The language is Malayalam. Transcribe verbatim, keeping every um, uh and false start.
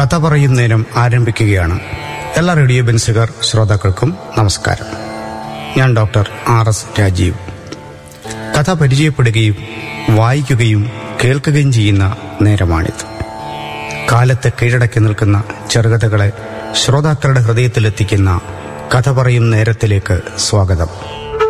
കഥ പറയും നേരം ആരംഭിക്കുകയാണ്. എല്ലാ റേഡിയോ ബെൻസുകാർ ശ്രോതാക്കൾക്കും നമസ്കാരം. ഞാൻ ഡോക്ടർ ആർ എസ് രാജീവ്. കഥ പരിചയപ്പെടുകയും വായിക്കുകയും കേൾക്കുകയും ചെയ്യുന്ന നേരമാണിത്. കാലത്തെ കീഴടക്കി നിൽക്കുന്ന ചെറുകഥകളെ ശ്രോതാക്കളുടെ ഹൃദയത്തിലെത്തിക്കുന്ന കഥ പറയും നേരത്തിലേക്ക് സ്വാഗതം.